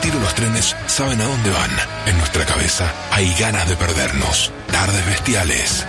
tiro los trenes saben a dónde van. En nuestra cabeza hay ganas de perdernos. Tardes bestiales.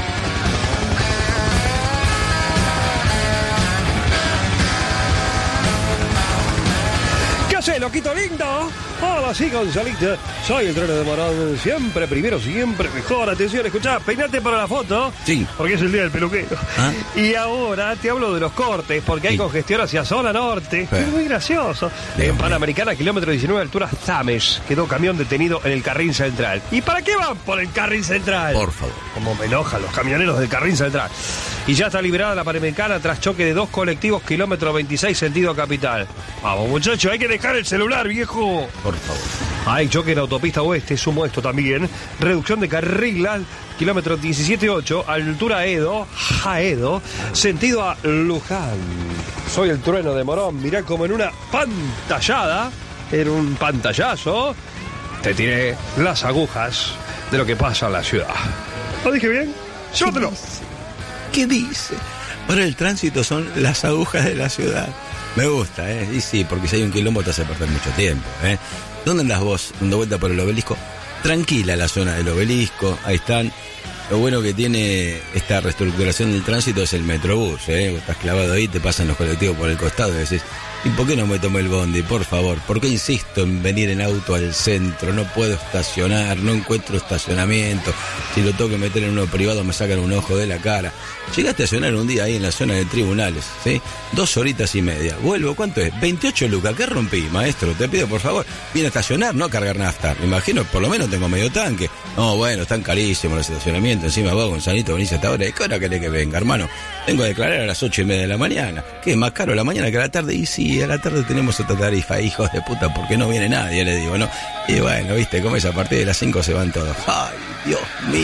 ¿Qué haces, loquito lindo? Hola, sí, Gonzalito. Soy el Trueno de Morón. Siempre primero, siempre mejor. Atención, escuchá, peinate para la foto. Sí. Porque es el día del peluquero. ¿Ah? Y ahora te hablo de los cortes, porque hay congestión hacia zona norte. Sí. Es muy gracioso. En Panamericana, kilómetro 19, altura Zames, quedó camión detenido en el carril central. ¿Y para qué van por el carril central? Por favor. Como me enojan los camioneros del carril central. Y ya está liberada la Panamericana tras choque de 2 colectivos, kilómetro 26, sentido capital. Vamos, muchachos, hay que dejar el celular, viejo. Por favor. Hay choque en autopista oeste, sumo esto también. Reducción de carril al kilómetro 17.8, altura Jaedo, sentido a Luján. Soy el Trueno de Morón. Mirá como en una pantallada, en un pantallazo, te tiré las agujas de lo que pasa en la ciudad. ¿Lo dije bien? Llévatelo. ¿Qué dice? Ahora el tránsito son las agujas de la ciudad. Me gusta, ¿eh? Y sí, porque si hay un quilombo te hace perder mucho tiempo, ¿eh? ¿Dónde andás vos? Dando vuelta por el obelisco. Tranquila la zona del obelisco, ahí están. Lo bueno que tiene esta reestructuración del tránsito es el Metrobús, ¿eh? Vos estás clavado ahí, te pasan los colectivos por el costado y decís, ¿y por qué no me tomo el bondi? Por favor, ¿por qué insisto en venir en auto al centro? No puedo estacionar, no encuentro estacionamiento. Si lo tengo que meter en uno privado me sacan un ojo de la cara. Llegué a estacionar un día ahí en la zona de tribunales, ¿sí? 2 horitas y media. Vuelvo, ¿cuánto es? 28 lucas. ¿Qué rompí, maestro? Te pido, por favor, viene a estacionar, no a cargar nafta. Me imagino, por lo menos tengo medio tanque. No, bueno, están carísimos los estacionamientos. Encima vos, Gonzalito, venís hasta ahora. ¿Qué hora querés que venga, hermano? Vengo a declarar a las 8:30 de la mañana. ¿Qué? ¿Más caro a la mañana que a la tarde? Y sí, a la tarde tenemos otra tarifa, hijos de puta, porque no viene nadie, le digo, ¿no? Y bueno, viste, como es, a partir de las 5 se van todos. Ay, Dios mío.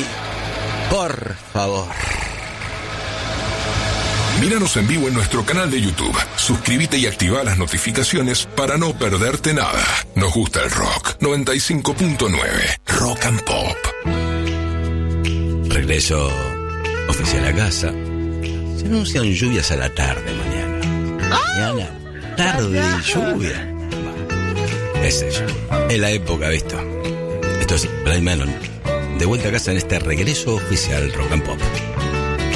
Por favor. Míranos en vivo en nuestro canal de YouTube. Suscríbete y activa las notificaciones para no perderte nada. Nos gusta el rock. 95.9 Rock and Pop. Regreso oficial a casa. Se anuncian lluvias a la tarde mañana. Mañana, tarde y lluvia. Es eso. Es la época, ¿visto? Esto es Blind Melon. De vuelta a casa en este regreso oficial Rock and Pop.